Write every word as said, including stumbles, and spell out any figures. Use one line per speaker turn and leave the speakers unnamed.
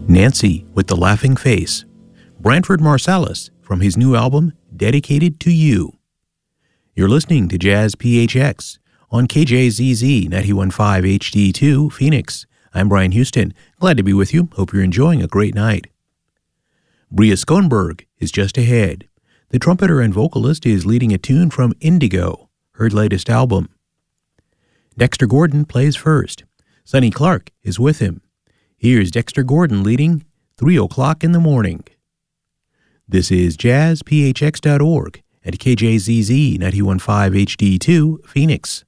Nancy with the Laughing Face, Branford Marsalis from his new album, Dedicated to You. You're listening to Jazz P H X on K J Z Z ninety-one point five H D two, Phoenix. I'm Brian Houston. Glad to be with you. Hope you're enjoying a great night. Bria Schoenberg is just ahead. The trumpeter and vocalist is leading a tune from Indigo, her latest album. Dexter Gordon plays first. Sonny Clark is with him. Here's Dexter Gordon leading three o'clock in the morning. This is jazz p h x dot org at K J Z Z ninety-one point five H D two, Phoenix.